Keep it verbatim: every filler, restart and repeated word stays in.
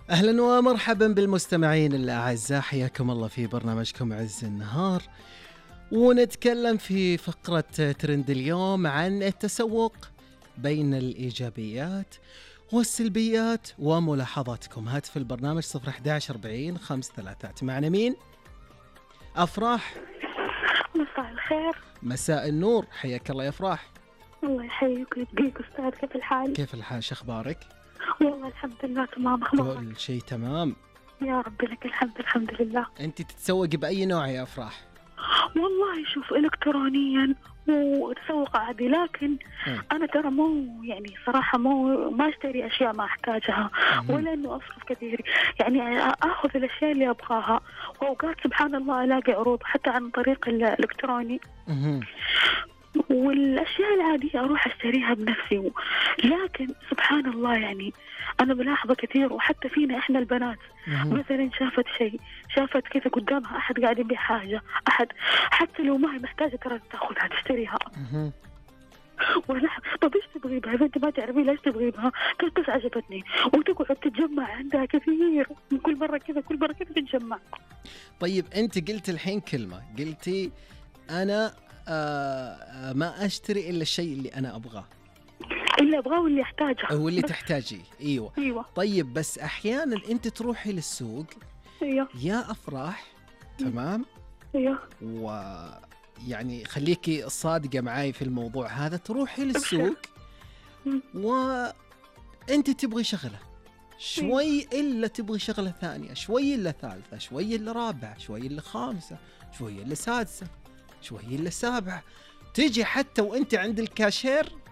أهلا ومرحبا بالمستمعين الأعزاء، حياكم الله في برنامجكم عز النهار. ونتكلم في فقرة ترند اليوم عن التسوق بين الإيجابيات والسلبيات وملاحظاتكم. هاتف البرنامج صفر أحد عشر أربعين خمس ثلاثات. معنا مين؟ أفراح. مساء الخير. مساء النور، حياك الله يا أفراح. الله يحييك ويبقيك أستاذ، كيف الحال؟ كيف الحال؟ شو أخبارك؟ والله الحمد لله تمام. أخبارك؟ كل شيء تمام يا رب لك الحمد. الحمد لله. أنت تتسوق بأي نوع يا أفراح؟ والله شوف، إلكترونيا وتسوق عادي، لكن م. أنا ترى مو يعني صراحة مو ما أشتري أشياء ما أحتاجها م. ولا إنه أصرف كثير، يعني أخذ الأشياء اللي أبغاها، وأوقات سبحان الله ألاقي عروض حتى عن طريق الإلكتروني. م. والأشياء العادية أروح أشتريها بنفسي و... لكن سبحان الله يعني أنا بلاحظه كثير، وحتى فينا إحنا البنات مثلا شافت شيء، شافت كذا قدامها أحد قاعد يبيع حاجة، أحد حتى لو ما هي محتاجة ترى تأخذها تشتريها. ولا طب إيش تبغي بها؟ أنت ما تعرفي ليش تبغي بها؟ بس بس عجبتني، وتقعد تتجمع عندها كثير، من كل مرة كذا كل مرة كذا تتجمع. طيب أنت قلت الحين كلمة، قلتي أنا آه ما أشتري إلا الشيء اللي أنا أبغاه، اللي أبغاه واللي أحتاجه أو اللي تحتاجيه. أيوة. أيوة. طيب بس أحيانا أنت تروحي للسوق. أيوة. يا أفراح. تمام. أيوة. ويعني خليكي صادقة معاي في الموضوع هذا، تروحي للسوق وأنت تبغي شغلة شوي إلا تبغي شغلة ثانية، شوي إلا ثالثة، شوي إلا رابعة، شوي إلا خامسة، شوي إلا سادسة، شوي إلا سابعة. تيجي حتى وأنت عند الكاشير